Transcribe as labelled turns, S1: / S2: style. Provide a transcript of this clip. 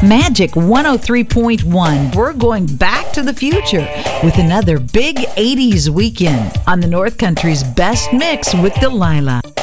S1: Magic 103.1. We're going back to the future with another big 80s weekend on the North Country's best mix with Delilah.